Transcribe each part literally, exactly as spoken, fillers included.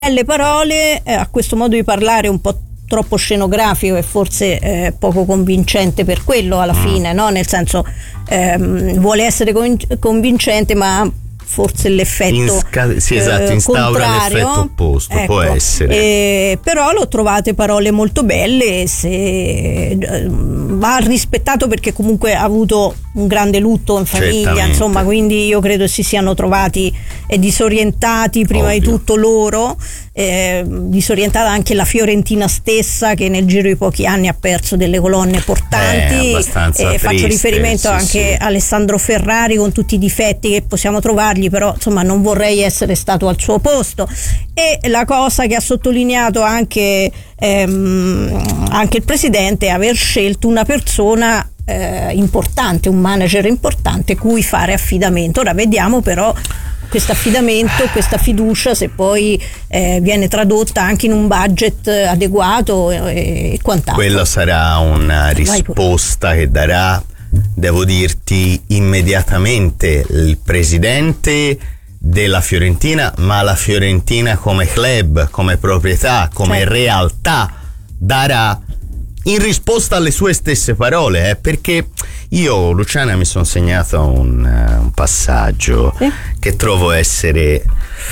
belle parole, eh, a questo modo di parlare un po' troppo scenografico e forse eh, poco convincente per quello alla mm. fine, no? Nel senso ehm, vuole essere conv- convincente ma forse l'effetto Insca- sì, esatto, eh, instaura contrario. l'effetto opposto, ecco, può essere. Eh, però l'ho trovate parole molto belle, se eh, va rispettato perché comunque ha avuto un grande lutto in famiglia, Certamente. insomma, quindi io credo si siano trovati e disorientati prima Ovvio. di tutto loro, eh, disorientata anche la Fiorentina stessa che nel giro di pochi anni ha perso delle colonne portanti, Eh, abbastanza eh, faccio triste, riferimento sì, anche sì. a Alessandro Ferrari con tutti i difetti che possiamo trovargli, però insomma non vorrei essere stato al suo posto. E la cosa che ha sottolineato anche, ehm, anche il presidente è aver scelto una persona eh, importante, un manager importante cui fare affidamento. Ora vediamo però questo affidamento, questa fiducia se poi eh, viene tradotta anche in un budget adeguato e, e quant'altro. Quella sarà una risposta che darà, devo dirti, immediatamente il presidente della Fiorentina, ma la Fiorentina come club, come proprietà, come certo. realtà darà in risposta alle sue stesse parole, eh, perché io, Luciana, mi sono segnato un, uh, un passaggio sì. che trovo essere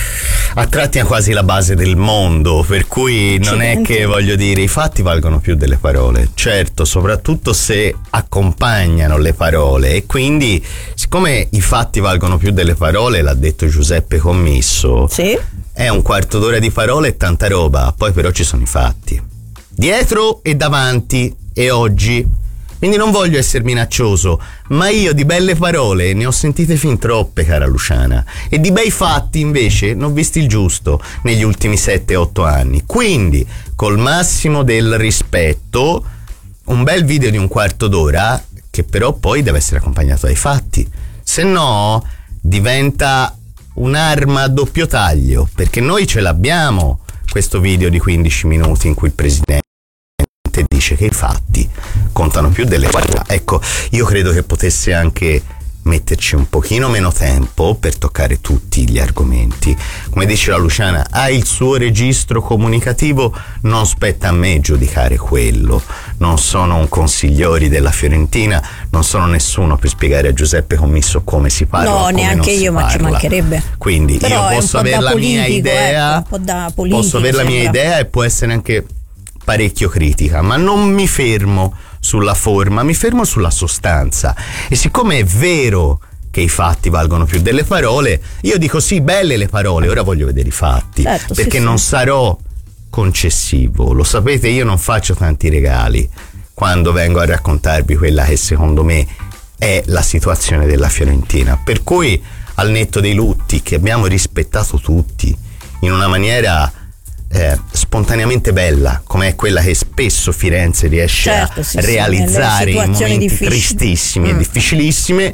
a tratti quasi la base del mondo, per cui non è che, voglio dire, i fatti valgono più delle parole, certo, soprattutto se accompagnano le parole, e quindi siccome i fatti valgono più delle parole, l'ha detto Giuseppe Commisso, sì. è un quarto d'ora di parole e tanta roba, poi però ci sono i fatti dietro e davanti e oggi, quindi non voglio essere minaccioso, ma io di belle parole ne ho sentite fin troppe, cara Luciana, e di bei fatti invece ne ho visti il giusto negli ultimi sette otto anni. Quindi col massimo del rispetto, un bel video di un quarto d'ora che però poi deve essere accompagnato dai fatti, se no diventa un'arma a doppio taglio, perché noi ce l'abbiamo questo video di quindici minuti in cui il presidente dice che i fatti contano più delle parole. Ecco, io credo che potesse anche metterci un pochino meno tempo per toccare tutti gli argomenti. Come dice la Luciana, ha il suo registro comunicativo, non spetta a me giudicare quello, non sono un consigliere della Fiorentina, non sono nessuno per spiegare a Giuseppe Commisso come si parla, no, come neanche io, ma ci mancherebbe. Quindi però io posso avere la politico, mia idea, ecco, un po' da politico, posso avere la mia sembra. idea e può essere anche parecchio critica, ma non mi fermo sulla forma, mi fermo sulla sostanza. E siccome è vero che i fatti valgono più delle parole, io dico sì, belle le parole, ora voglio vedere i fatti, certo, perché sì, non sì. sarò concessivo, lo sapete, io non faccio tanti regali quando vengo a raccontarvi quella che secondo me è la situazione della Fiorentina, per cui al netto dei lutti che abbiamo rispettato tutti in una maniera Eh, spontaneamente bella, come è quella che spesso Firenze riesce certo, a sì, realizzare sì, in momenti difficili. tristissimi mm. e difficilissime,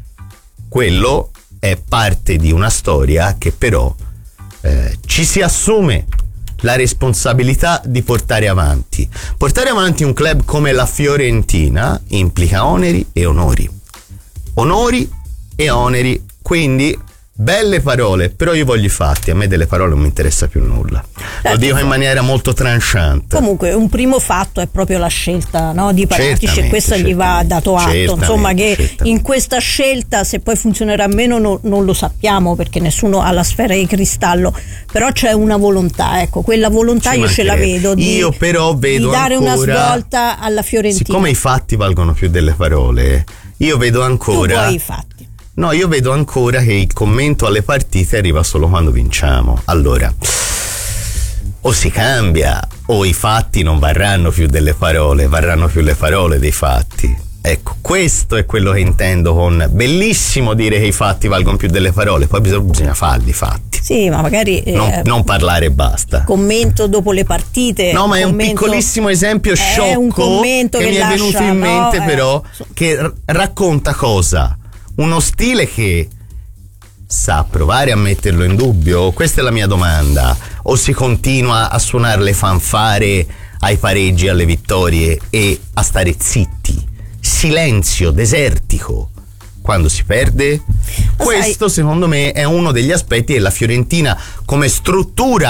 quello è parte di una storia che però eh, ci si assume la responsabilità di portare avanti. Portare avanti un club come la Fiorentina implica oneri e onori, onori e oneri, quindi belle parole, però io voglio i fatti, a me delle parole non mi interessa più nulla. Certo, lo dico in sì. maniera molto tranchante. Comunque un primo fatto è proprio la scelta, no, di Paratici, e questo gli va dato atto, insomma, che certamente. in questa scelta, se poi funzionerà o meno no, non lo sappiamo, perché nessuno ha la sfera di cristallo, però c'è una volontà, ecco, quella volontà Ci io ce la vedo di, io però vedo di dare ancora, una svolta alla Fiorentina. siccome i fatti valgono più delle parole, io vedo ancora tu vuoi i fatti. No, io vedo ancora che il commento alle partite arriva solo quando vinciamo. Allora, o si cambia o i fatti non varranno più delle parole, varranno più le parole dei fatti. Ecco, questo è quello che intendo con bellissimo dire che i fatti valgono più delle parole, poi bisogna, bisogna farli i fatti. Sì, ma magari non, eh, non parlare e basta. Commento dopo le partite. No, ma è un commento, piccolissimo esempio sciocco un commento che, che mi lascia, è venuto in no, mente, eh, però che r- racconta cosa? Uno stile che sa provare a metterlo in dubbio? Questa è la mia domanda. O si continua a suonare le fanfare ai pareggi, alle vittorie e a stare zitti? Silenzio desertico quando si perde? Ma Questo sai, secondo me è uno degli aspetti della Fiorentina come struttura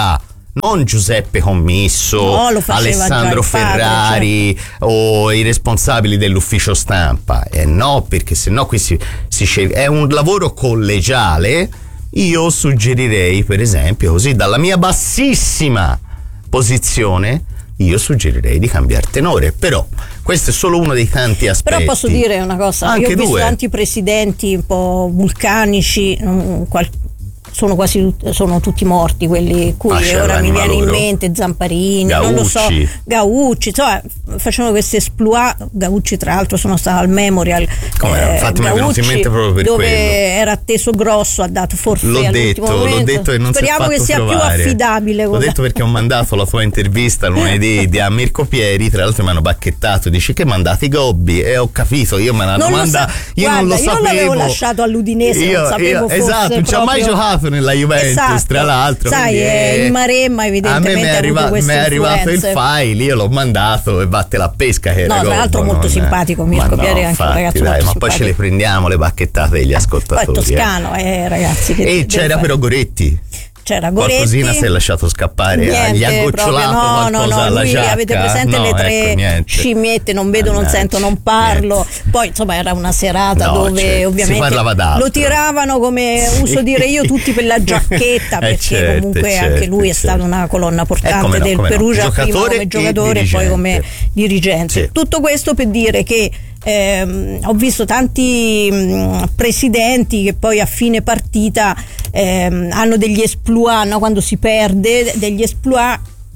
non Giuseppe Commisso, no, Alessandro Ferrari, padre, cioè, o i responsabili dell'ufficio stampa. Eh no, perché sennò qui si, si sceglie. È un lavoro collegiale. Io suggerirei, per esempio, così dalla mia bassissima posizione, io suggerirei di cambiare tenore. Però questo è solo uno dei tanti aspetti. Però posso dire una cosa, anche io ho visto due. tanti presidenti un po' vulcanici, um, qual- sono quasi sono tutti morti quelli cui ah, ora mi viene loro. in mente Zamparini, Gaucci. non lo so, Gaucci, insomma facevano questi esploit. Gaucci tra l'altro sono stata al Memorial, come, eh, infatti Gaucci, mi è venuto in mente proprio per dove quello. era atteso grosso, ha dato forfè l'ho all'ultimo detto, momento. l'ho detto e non speriamo si è fatto che sia trovare. più affidabile. L'ho detto perché ho mandato la tua intervista lunedì di a Mirko Pieri, tra l'altro mi hanno bacchettato, dici che mandati Gobbi, e ho capito, io me la domanda so, io guarda, non lo io sapevo, l'avevo lasciato all'Udinese, io, non sapevo io, fosse esatto, non ci ha mai proprio... giocato nella Juventus, esatto, tra l'altro, sai, è in Maremma evidentemente a me mi è, arriva, mi è arrivato il file, io l'ho mandato e vatte la pesca che era no, tra l'altro Gobbo, molto non... simpatico Mirko no, Pieri, anche infatti, un ragazzo dai, molto ma simpatico. poi ce le prendiamo le bacchettate degli ascoltatori. Poi toscano, eh, eh ragazzi, che e c'era fare? però Goretti. C'era Goretti, qualcosina si è lasciato scappare, niente, gli ha gocciolato proprio, no, qualcosa no, no, alla lui, giacca. avete presente no, le tre ecco, scimmiette, non vedo, non sento, non parlo. Niente. Poi insomma era una serata no, dove certo, ovviamente si parlava d'altro. lo tiravano, come sì. uso dire io, tutti per la giacchetta, perché eh certo, comunque certo, anche lui è certo. stata una colonna portante eh, no, del Perugia, no. prima come giocatore e poi come dirigente. Sì. Tutto questo per dire che Eh, ho visto tanti mh, presidenti che poi a fine partita ehm, hanno degli exploit, no? Quando si perde, degli exploit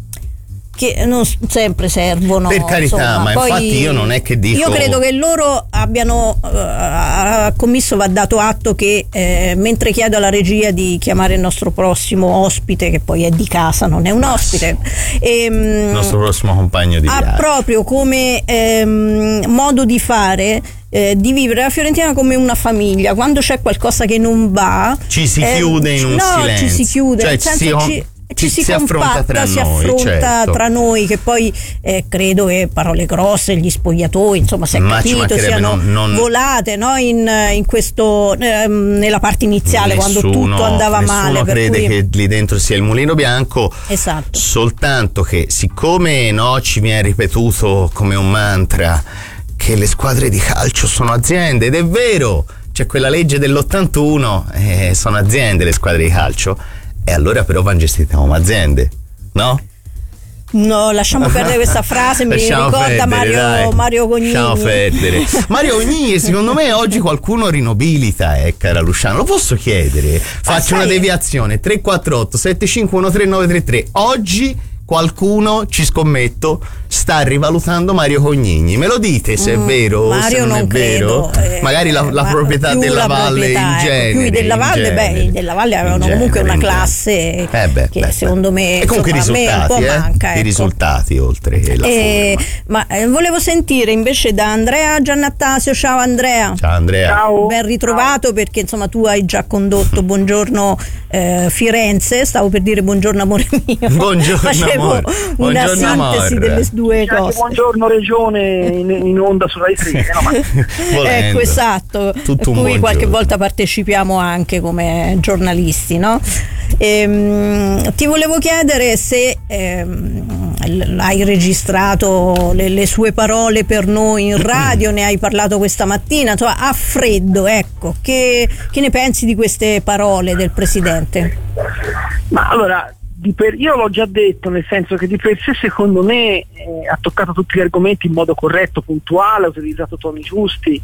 che non sempre servono, per carità, insomma. ma Poi infatti io non è che dico, io credo che loro abbiano uh, a Commisso va dato atto che eh, mentre chiedo alla regia di chiamare il nostro prossimo ospite, che poi è di casa, non è un ospite, e, il nostro prossimo compagno di viaggio, ha proprio come ehm, modo di fare Eh, di vivere la Fiorentina come una famiglia. Quando c'è qualcosa che non va, ci si eh, chiude in un no, silenzio, ci si chiude, cioè nel senso ci, ci, ci si, si affronta tra si noi, affronta certo. tra noi, che poi eh, credo che parole grosse, gli spogliatoi, insomma, si è Ma capito, siano non, non... volate, no? in, in questo ehm, nella parte iniziale, nessuno, quando tutto andava male. Nessuno crede cui... che lì dentro sia il mulino bianco, esatto. Soltanto che siccome no, ci viene ripetuto come un mantra che le squadre di calcio sono aziende, ed è vero, c'è quella legge dell'ottantuno, eh, sono aziende le squadre di calcio, e allora però vanno gestite come aziende, no? No, lasciamo perdere questa frase, mi lasciamo ricorda perdere, Mario, Mario Cognini. Lasciamo perdere. Mario Cognini, secondo me oggi qualcuno rinobilita, eh, cara Luciano, lo posso chiedere? Faccio ah, una deviazione, tre quattro otto sette cinque uno tre nove tre tre. Oggi qualcuno, ci scommetto, sta rivalutando Mario Cognini. Me lo dite se è vero o se non, non è credo, vero? eh, Magari la, la ma proprietà della la Valle proprietà, in genere. Ecco, più della Valle, genere, beh, della Valle avevano comunque genere, una classe eh beh, che beh, secondo me, e comunque insomma, i a me un po' risultati, eh? manca. Ecco. I risultati oltre che la eh, forma. Ma eh, volevo sentire invece da Andrea Giannattasio. Ciao Andrea. Ciao Andrea. Ciao. Ben ritrovato. Ciao. Perché insomma tu hai già condotto Buongiorno eh, Firenze, stavo per dire buongiorno amore mio. Buongiorno Facevo amore. una Buongiorno sintesi amore. delle due Anche cose. buongiorno regione in, in onda su Rai tre, eh, no, ma... Ecco, esatto, tutto un cui qualche buongiorno. volta partecipiamo anche come giornalisti, no? Ehm, ti volevo chiedere se ehm, hai registrato le, le sue parole per noi in radio, ne hai parlato questa mattina, insomma, a freddo, ecco, che, che ne pensi di queste parole del Presidente? Ma allora, di per, io l'ho già detto, nel senso che di per sé secondo me eh, ha toccato tutti gli argomenti in modo corretto, puntuale, ha utilizzato toni giusti,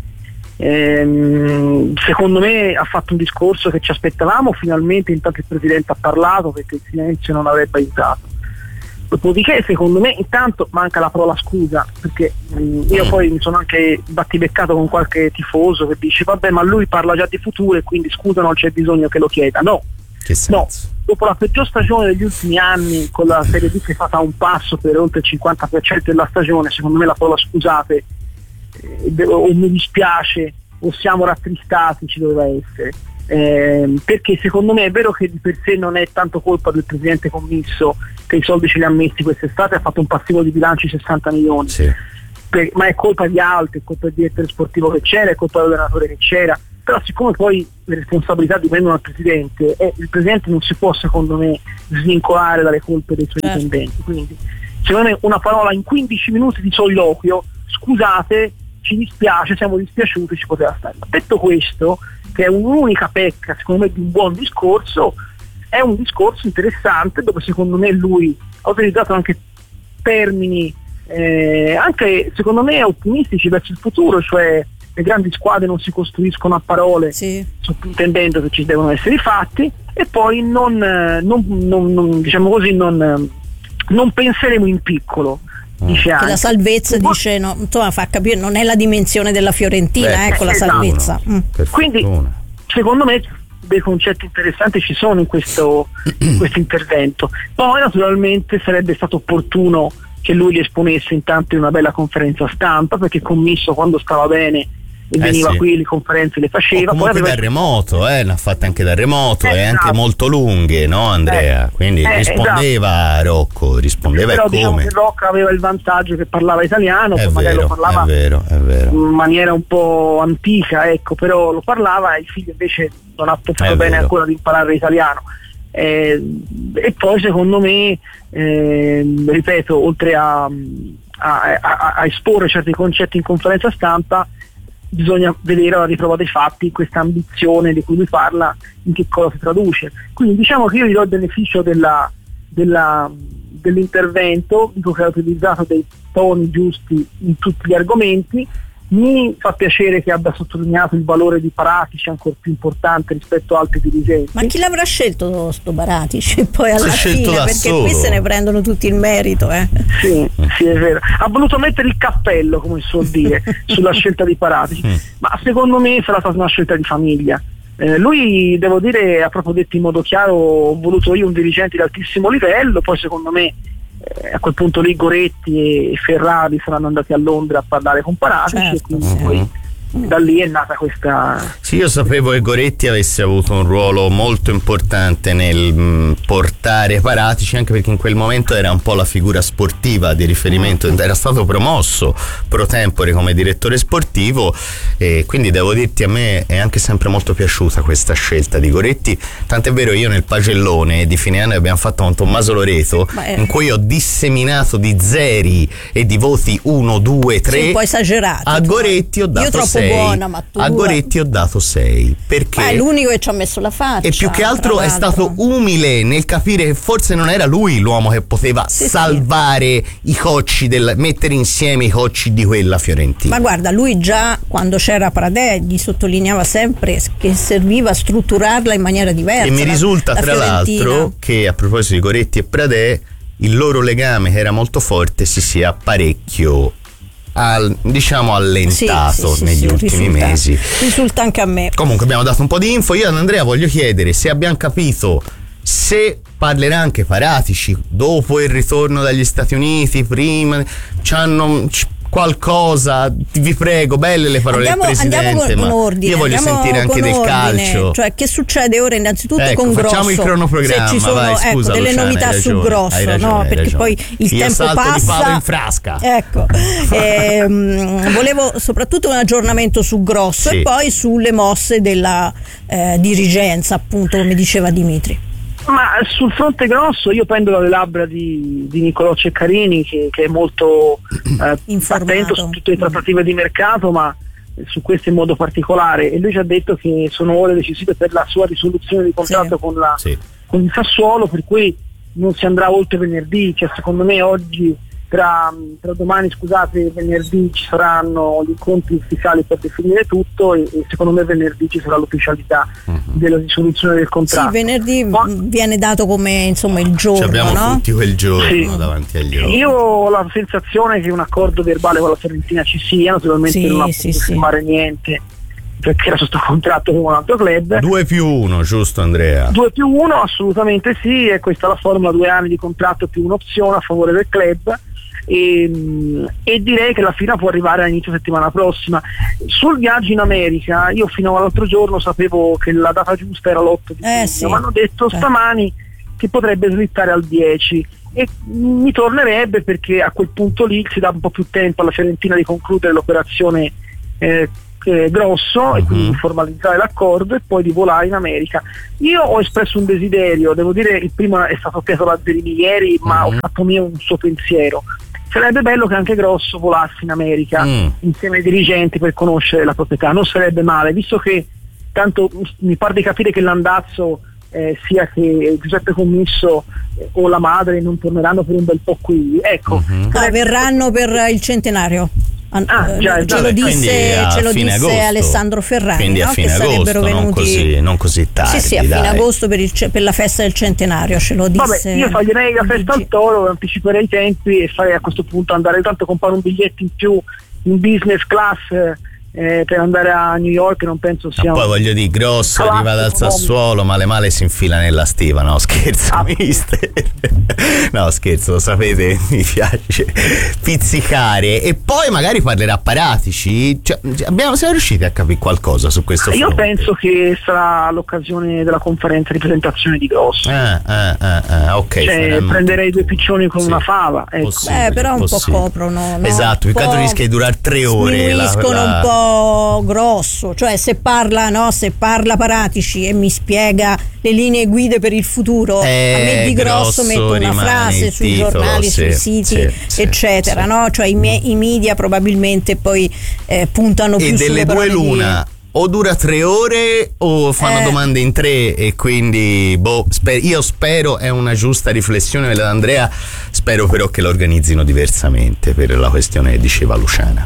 ehm, secondo me ha fatto un discorso che ci aspettavamo, finalmente intanto il Presidente ha parlato, perché il silenzio non avrebbe aiutato. Dopodiché secondo me intanto manca la parola scusa, perché mh, io poi mi sono anche battibeccato con qualche tifoso che dice vabbè, ma lui parla già di futuro e quindi scusa non c'è bisogno che lo chieda. No, Che no, dopo la peggior stagione degli ultimi anni, con la Serie B che è stata a un passo per oltre il cinquanta per cento della stagione, secondo me la parola scusate eh, o mi dispiace o siamo rattristati ci doveva essere, eh, perché secondo me è vero che di per sé non è tanto colpa del Presidente Commisso, che i soldi ce li ha messi quest'estate, ha fatto un passivo di bilancio di sessanta milioni, sì. per, ma è colpa di altri, è colpa del direttore sportivo che c'era, è colpa dell'allenatore che c'era, però siccome poi le responsabilità dipendono dal presidente, e il presidente non si può secondo me svincolare dalle colpe dei suoi certo. dipendenti, quindi secondo me una parola in quindici minuti di soliloquio, scusate, ci dispiace, siamo dispiaciuti, ci poteva stare. Ma detto questo, che è un'unica pecca secondo me di un buon discorso, è un discorso interessante dove secondo me lui ha utilizzato anche termini eh, anche secondo me ottimistici verso il futuro, cioè le grandi squadre non si costruiscono a parole, sì. sottintendendo che ci devono essere i fatti, e poi non, non, non, non diciamo così non, non penseremo in piccolo. Dice che anche. la salvezza Ma, dice no, insomma, fa capire non è la dimensione della Fiorentina, beh, ecco la esatto. salvezza. Mm. Quindi secondo me dei concetti interessanti ci sono in questo, in questo intervento. Poi naturalmente sarebbe stato opportuno che lui li esponesse intanto in una bella conferenza stampa, perché Commisso quando stava bene e veniva eh sì. qui, le conferenze le faceva. O comunque poi da remoto, eh, ne ha fatte anche da remoto eh, e anche esatto. molto lunghe, no Andrea? Eh, Quindi eh, rispondeva esatto. Rocco, rispondeva però e diciamo come? che Rocco aveva il vantaggio che parlava italiano, È poi magari vero, lo parlava è vero, è vero. in maniera un po' antica, ecco, però lo parlava, e il figlio invece non ha pensato È bene vero. ancora di imparare l'italiano. Eh, e poi secondo me, eh, ripeto, oltre a, a, a, a esporre certi concetti in conferenza stampa, bisogna vedere alla riprova dei fatti questa ambizione di cui lui parla in che cosa si traduce. Quindi diciamo che io gli do il beneficio della, della, dell'intervento, dico che ha utilizzato dei toni giusti in tutti gli argomenti. Mi fa piacere che abbia sottolineato il valore di Paratici, ancora più importante rispetto a altri dirigenti. Ma chi l'avrà scelto sto Paratici poi alla Si è fine, scelto da perché solo. qui se ne prendono tutti il merito, eh. Sì, sì, è vero. Ha voluto mettere il cappello, come si suol dire, sulla scelta di Paratici, ma secondo me sarà stata una scelta di famiglia. Eh, lui, devo dire, ha proprio detto in modo chiaro: ho voluto io un dirigente di altissimo livello. Poi secondo me eh, a quel punto lì Goretti e Ferrari saranno andati a Londra a parlare con Paratici, Certo, e quindi sì. poi da lì è nata questa. Sì, io sapevo che Goretti avesse avuto un ruolo molto importante nel mh, portare Paratici, anche perché in quel momento era un po' la figura sportiva di riferimento, era stato promosso pro tempore come direttore sportivo, e quindi devo dirti, a me è anche sempre molto piaciuta questa scelta di Goretti, tant'è vero io nel pagellone di fine anno che abbiamo fatto con Tommaso Loreto, Beh. in cui ho disseminato di zeri e di voti uno, due, tre, Sì, un po' esagerato. a Goretti ho dato Io troppo sei. buona, ma tu A Goretti ho dato sei perché Ma è l'unico che ci ha messo la faccia. e più che altro tra è l'altro. stato umile nel capire che forse non era lui l'uomo che poteva Sì, salvare i cocci del, mettere insieme i cocci di quella Fiorentina. Ma guarda, lui già quando c'era Pradè gli sottolineava sempre che serviva strutturarla in maniera diversa. E mi la- risulta la tra Fiorentina. l'altro che a proposito di Goretti e Pradè, il loro legame che era molto forte si sia parecchio al, diciamo allentato Sì, sì, sì, negli sì, ultimi risulta- mesi. Risulta anche a me. Comunque abbiamo dato un po' di info. Io ad Andrea voglio chiedere se abbiamo capito se parlerà anche Paratici dopo il ritorno dagli Stati Uniti, prima c'hanno c- qualcosa, vi prego, belle le parole Andiamo, del presidente, andiamo con, ma con ordine, io voglio andiamo sentire anche con del ordine, calcio. cioè che succede ora innanzitutto Ecco, con facciamo Grosso, il cronoprogramma, se ci sono vai, ecco, scusa, delle Luciana, novità hai su ragione, Grosso, hai ragione, no? hai Perché ragione. poi il Io tempo salto passa, di palo in frasca. Ecco, ehm, volevo soprattutto un aggiornamento su Grosso Sì. e poi sulle mosse della eh, dirigenza, appunto, come diceva Dimitri. Ma sul fronte grosso io prendo dalle labbra di, di Nicolò Ceccarini, che, che è molto eh, Informato. attento su tutte le trattative di mercato, ma su questo in modo particolare, e lui ci ha detto che sono ore decisive per la sua risoluzione di contratto Sì. con, la, Sì. con il Sassuolo, per cui non si andrà oltre venerdì, cioè secondo me oggi tra, tra domani scusate e venerdì ci saranno gli incontri ufficiali per definire tutto, e, e secondo me venerdì ci sarà l'ufficialità Mhm. della risoluzione del Sì, contratto. venerdì Ma- mh, viene dato come insomma il Ci giorno, abbiamo no? tutti quel giorno Sì. davanti agli occhi. Io ho la sensazione che un accordo verbale con la Fiorentina ci sia, naturalmente Sì, non ha sì, potuto sì. firmare niente perché era sotto contratto con un altro club. Due più uno, giusto Andrea? Due più uno, assolutamente sì, e questa è la formula: due anni di contratto più un'opzione a favore del club. E, e direi che la fila può arrivare all'inizio settimana prossima. Sul viaggio in America io fino all'altro giorno sapevo che la data giusta era l'otto di Eh, giugno, sì. ma hanno detto Eh. stamani che potrebbe slittare al dieci, e mi tornerebbe perché a quel punto lì si dà un po' più tempo alla Fiorentina di concludere l'operazione eh, eh, grosso uh-huh. e quindi formalizzare l'accordo e poi di volare in America. Io ho espresso un desiderio, devo dire il primo è stato Pietro Lazzarini ieri, uh-huh. ma ho fatto mio un suo pensiero. Sarebbe bello che anche Grosso volasse in America mm. insieme ai dirigenti per conoscere la proprietà, non sarebbe male, visto che tanto mi pare di capire che l'andazzo eh, sia che Giuseppe Commisso eh, o la madre non torneranno per un bel po' qui, ecco. Mm-hmm. Ah, verranno per il centenario. Ah, già, ce lo disse, ce lo disse agosto. Alessandro Ferrari, quindi no? a fine che agosto, sarebbero venuti non così, non così tardi. Sì, sì, a dai. fine agosto per, il, per la festa del centenario, ce lo disse. Vabbè, io toglierei la festa al Toro, anticiperei i tempi e farei a questo punto andare, tanto comprare un biglietto in più in business class eh, per andare a New York, non penso sia. Ma poi voglio dire, Grosso arriva dal Sassuolo, male male si infila nella stiva, no scherzo, ah. mister. No scherzo, lo sapete, mi piace pizzicare. E poi magari parlerà Paratici, cioè, abbiamo, siamo riusciti a capire qualcosa su questo io fronte? Penso che sarà l'occasione della conferenza di presentazione di Grosso. Ah, ah, ah, ah, ok. Cioè, prenderei due piccioni con sì. una fava, ecco. Eh, però un possibile. po' coprono, no? Esatto, il caso rischia di durare tre ore. Sminuiscono la, la... un po' Grosso, cioè se parla, no, se parla Paratici e mi spiega le linee guide per il futuro, eh, a me di Grosso, Grosso metto una frase sui titolo, giornali, sì, sui siti, sì, eccetera, sì. no? Cioè i, me- i media probabilmente poi eh, puntano più e sulle delle due l'una. Di... o dura tre ore o fanno eh. domande in tre e quindi boh, sper- io spero, è una giusta riflessione quella d'Andrea, spero però che lo organizzino diversamente per la questione che diceva Luciana.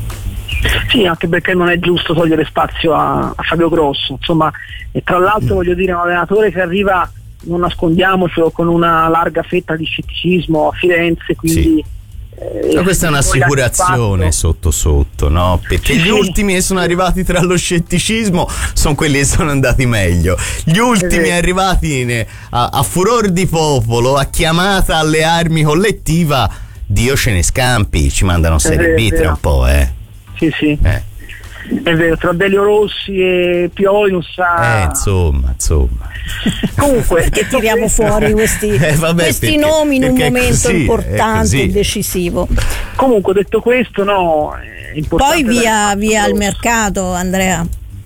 Sì, anche perché non è giusto togliere spazio a, a Fabio Grosso, insomma, e tra l'altro mm. voglio dire, un allenatore che arriva, non nascondiamocelo, con una larga fetta di scetticismo a Firenze, quindi sì. Ma questa è un'assicurazione sotto sotto, no? Perché sì, gli sì. ultimi che sono arrivati tra lo scetticismo sono quelli che sono andati meglio. Gli ultimi sì. arrivati ne, a, a furor di popolo, a chiamata alle armi collettiva, Dio ce ne scampi, ci mandano Serie B tra un po', eh. Sì, sì. Eh. È vero, tra Delio Rossi e Pioli non sa. Eh, insomma, insomma. Comunque, che tiriamo fuori questi, eh, vabbè, questi perché, nomi in un momento così, importante e decisivo. Comunque, detto questo, no, è importante. Poi via, via al mercato, Andrea.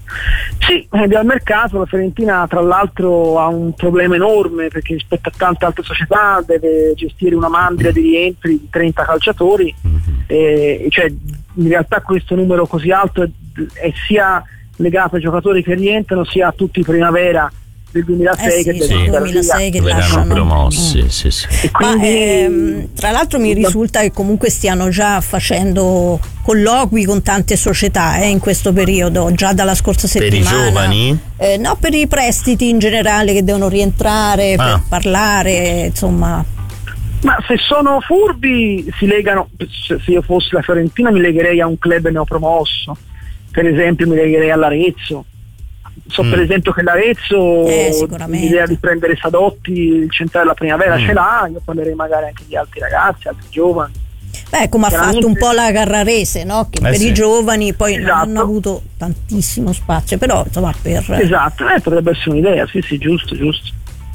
Sì, via al mercato, la Fiorentina tra l'altro ha un problema enorme perché rispetto a tante altre società deve gestire una mandria di rientri di trenta calciatori, mm-hmm. e, cioè in realtà questo numero così alto è, è sia legato ai giocatori che rientrano sia a tutti i primavera del duemilasei eh sì, che del sì, duemilasei che verranno promossi, mm. sì, sì. E quindi, ma ehm, tra l'altro mi risulta che comunque stiano già facendo colloqui con tante società eh, in questo periodo, già dalla scorsa settimana. Per i giovani? Eh, no, per i prestiti in generale che devono rientrare, ah. per parlare, insomma. Ma se sono furbi si legano, se io fossi la Fiorentina mi legherei a un club neopromosso, per esempio mi legherei all'Arezzo. So mm. per esempio che l'Arezzo eh, l'idea di prendere Sadotti, il centrale della primavera mm. ce l'ha, io parlerei magari anche di altri ragazzi, altri giovani. Beh, come ha fatto un po' la Carrarese, no? Che eh per sì. i giovani poi esatto. non hanno avuto tantissimo spazio, però insomma per... Esatto, eh, potrebbe essere un'idea, sì sì, giusto, giusto.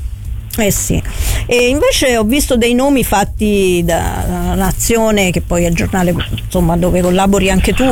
Eh sì, e invece ho visto dei nomi fatti da Nazione, che poi è il giornale insomma dove collabori anche tu,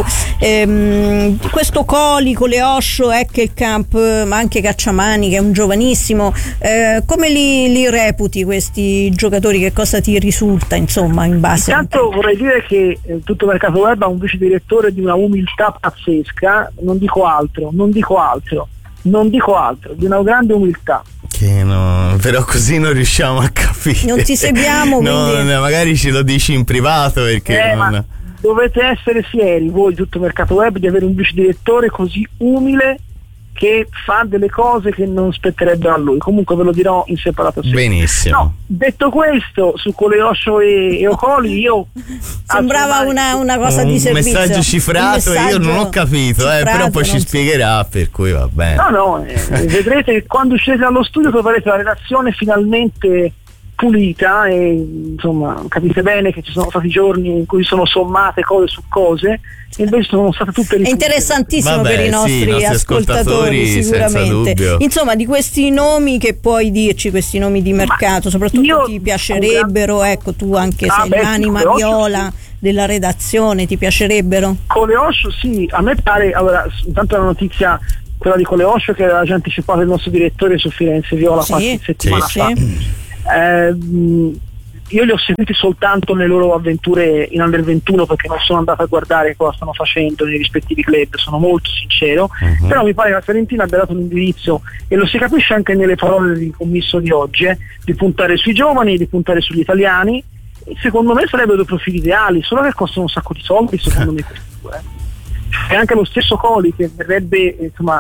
ehm, questo Coli, Coleoscio, Eckelkamp, ma anche Cacciamani che è un giovanissimo, eh, come li, li reputi questi giocatori, che cosa ti risulta insomma in base? Intanto a... vorrei dire che eh, tutto Mercato Web ha un vice direttore di una umiltà pazzesca, non dico altro, non dico altro, non dico altro, di una grande umiltà. Che no, però così non riusciamo a capire. Non ti seguiamo, no, quindi... no, magari ce lo dici in privato perché eh, non... ma dovete essere fieri voi, tutto Mercato Web, di avere un vice direttore così umile che fa delle cose che non spetterebbero a lui. Comunque ve lo dirò in separato sede. Benissimo. No, detto questo, su Coleoscio e, e Ocoli io sembrava una, una cosa un di servizio, messaggio cifrato, e io non ho capito, eh, però poi ci spiegherà, so. Per cui va bene. No, no, eh, vedrete che quando uscirete dallo studio troverete la relazione finalmente pulita e insomma capite bene che ci sono stati giorni in cui sono sommate cose su cose e invece sono state tutte rifugite. È interessantissimo. Vabbè, per i nostri, sì, i nostri ascoltatori, ascoltatori sicuramente. Insomma, di questi nomi che puoi dirci, questi nomi di mercato, soprattutto io, ti piacerebbero, ecco, tu anche ah, sei beh, l'anima viola, della redazione ti piacerebbero? Coleoscio sì, a me pare, allora intanto la notizia, quella di Coleoscio, che aveva già anticipato il nostro direttore su Firenze Viola Sì, qualche settimana sì, fa. sì. Eh, io li ho seguiti soltanto nelle loro avventure in Under ventuno, perché non sono andato a guardare cosa stanno facendo nei rispettivi club, sono molto sincero, uh-huh. Però mi pare che la Fiorentina abbia dato un indirizzo, e lo si capisce anche nelle parole del commisso di oggi, eh, di puntare sui giovani, di puntare sugli italiani. Secondo me sarebbero due profili ideali, solo che costano un sacco di soldi, secondo me questi due. E anche lo stesso Coli, che verrebbe, insomma,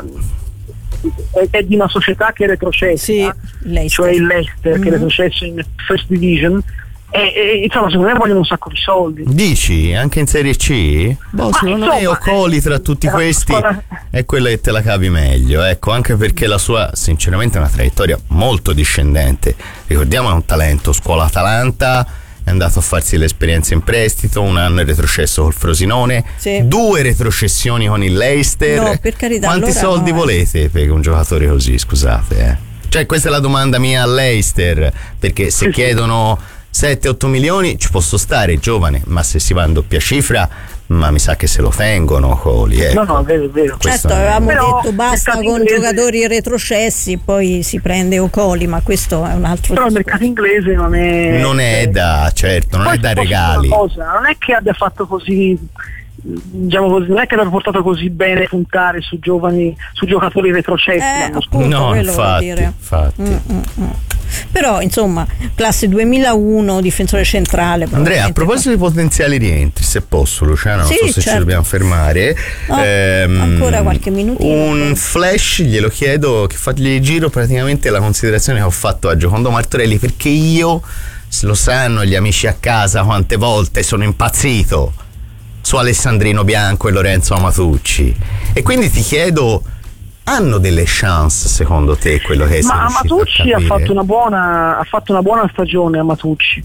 è di una società che è retrocessa, sì, cioè il Leicester, mm-hmm. che è retrocesso in First Division, e, e insomma secondo me vogliono un sacco di soldi. Dici? Anche in Serie C? Boh, secondo me Ocoli tra tutti questi è quella che te la cavi meglio, ecco, anche perché la sua sinceramente è una traiettoria molto discendente. Ricordiamo, è un talento, scuola Atalanta, è andato a farsi l'esperienza in prestito, un anno è retrocesso col Frosinone, sì. Due retrocessioni con il Leicester. No, per carità, quanti allora soldi no, volete per un giocatore così, scusate, eh? Cioè, questa è la domanda mia al Leicester, perché se chiedono sette otto milioni ci posso stare, giovane, ma se si va in doppia cifra, ma mi sa che se lo tengono Coli, ecco. No, no, è vero, è vero. Certo, avevamo però, detto basta con inglese, giocatori retrocessi, poi si prende Ocoli, ma questo è un altro però discorso. Il mercato inglese non è non è da, certo, non poi è da regali. Cosa, non è che abbia fatto così, diciamo così, non è che abbia portato così bene puntare su giovani, su giocatori retrocessi. Eh, appunto, no, quello infatti, vuol dire. infatti. Mm, mm, mm. Però insomma, classe duemilauno, difensore centrale. Andrea, a proposito di potenziali rientri, se posso, Luciano, non sì, so se certo. ci dobbiamo fermare. No, ehm, ancora qualche minutino. Un flash, glielo chiedo, che fagli giro praticamente la considerazione che ho fatto a Giocondo Martorelli, perché io, se lo sanno gli amici a casa, quante volte sono impazzito su Alessandrino Bianco e Lorenzo Amatucci, e quindi ti chiedo, hanno delle chance secondo te quello che è Ma Amatucci ha fatto una buona ha fatto una buona stagione Amatucci,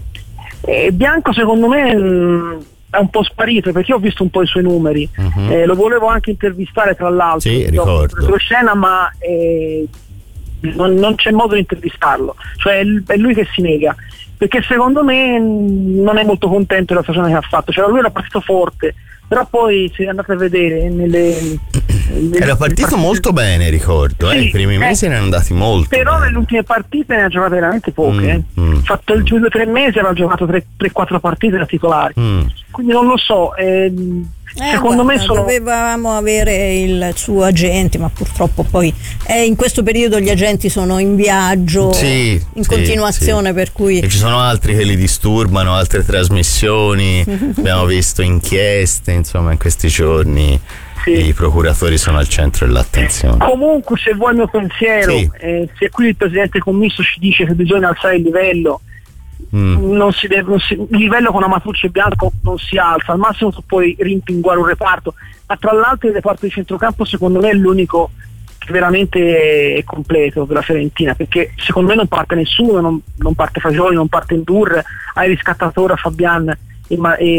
e Bianco secondo me mh, è un po' sparito, perché ho visto un po' i suoi numeri, uh-huh. eh, lo volevo anche intervistare tra l'altro, sì, ricordo scena, ma eh, non, non c'è modo di intervistarlo, cioè è lui che si nega, perché secondo me non è molto contento della stagione che ha fatto, cioè lui era partito forte, però poi se andate a vedere nelle, nelle era partito partite, molto bene, ricordo, sì, eh, i primi mesi eh, ne erano andati molto però bene. Nelle ultime partite ne ha giocate veramente poche, mm, mm, fatto il due o tre mesi aveva giocato tre quattro partite da titolari, mm. quindi non lo so, eh, Eh, secondo guarda, me sono... dovevamo avere il suo agente, ma purtroppo poi eh, in questo periodo gli agenti sono in viaggio, sì, in sì, continuazione, sì. Per cui e ci sono altri che li disturbano, altre trasmissioni, abbiamo visto inchieste, insomma in questi giorni sì. I procuratori sono al centro dell'attenzione. Comunque, se vuoi il mio pensiero, sì. eh, se qui il presidente commisso ci dice che bisogna alzare il livello, Mm. Non si deve, non si, il livello con Amatucci e Bianco non si alza, al massimo tu puoi rimpinguare un reparto, ma tra l'altro il reparto di centrocampo secondo me è l'unico che veramente è completo per la Fiorentina, perché secondo me non parte nessuno, non, non parte Fagioli, non parte Ndur, hai riscattatore Fabian e,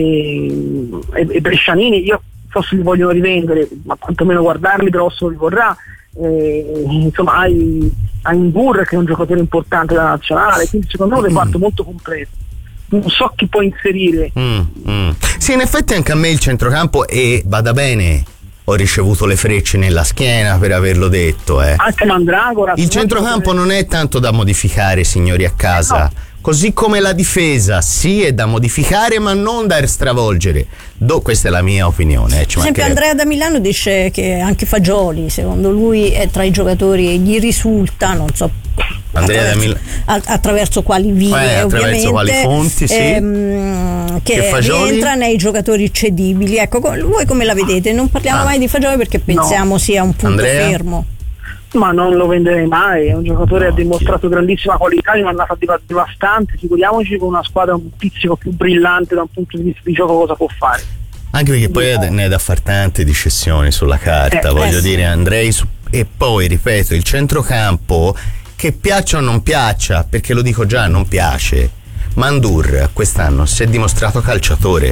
e, e, e Brescianini. Io forse li vogliono rivendere, ma quantomeno guardarli grosso li vorrà. Eh, insomma hai, hai un Burr che è un giocatore importante della nazionale, quindi secondo me è un reparto molto completo, non so chi può inserire. mm, mm. Sì, in effetti anche a me il centrocampo, e vada bene, ho ricevuto le frecce nella schiena per averlo detto, eh. Anche Mandragora. Il centrocampo non è tanto da modificare, signori a casa, no. Così come la difesa, sì, è da modificare, ma non da stravolgere. Do, questa è la mia opinione. Eh, per esempio, Andrea da Milano dice che anche Fagioli, secondo lui, è tra i giocatori, gli risulta, non so Andrea attraverso, da Mil- attraverso quali vie, eh, attraverso ovviamente, quali fonti, sì. ehm, che, che rientra nei giocatori cedibili. Ecco, voi come la vedete? Non parliamo ah. mai di Fagioli perché pensiamo no. sia un punto Andrea? fermo. Ma non lo venderei mai, è un giocatore che no, ha dimostrato sì. grandissima qualità, in un'annata devastante, figuriamoci con una squadra un pizzico più brillante da un punto di vista di gioco cosa può fare. Anche perché poi no. ne è da far tante di cessioni sulla carta, eh, voglio eh, dire, sì. Andrei su- e poi ripeto, il centrocampo, che piaccia o non piaccia, perché lo dico già, non piace, Mandur quest'anno si è dimostrato calciatore,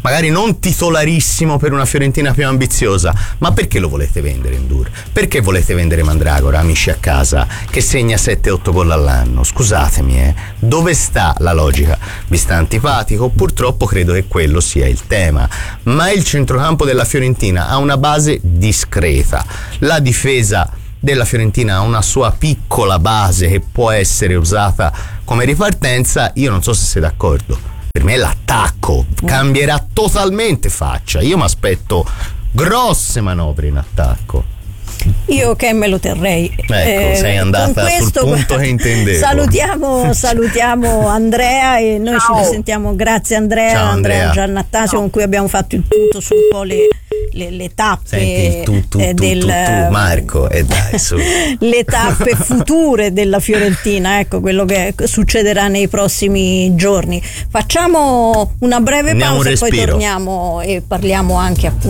magari non titolarissimo per una Fiorentina più ambiziosa, ma perché lo volete vendere Ndour? Perché volete vendere Mandragora, amici a casa, che segna sette otto gol all'anno? Scusatemi, eh, dove sta la logica? Vi sta antipatico? Purtroppo credo che quello sia il tema, ma il centrocampo della Fiorentina ha una base discreta, la difesa della Fiorentina ha una sua piccola base che può essere usata come ripartenza. Io non so se sei d'accordo. Per me l'attacco cambierà totalmente faccia. Io mi aspetto grosse manovre in attacco. Io che me lo terrei. Ecco, eh, sei andata questo, sul punto che intendevo. Salutiamo, salutiamo Andrea e noi Ciao. ci risentiamo. Grazie Andrea, Ciao, Andrea. Andrea Giannattasio, con cui abbiamo fatto il punto su un po' le, le, le tappe. Senti, il tu, tu, tu, del tu, tu, Marco, e eh dai su. Le tappe future della Fiorentina, ecco quello che succederà nei prossimi giorni. Facciamo una breve Andiamo pausa un e poi torniamo e parliamo anche appunto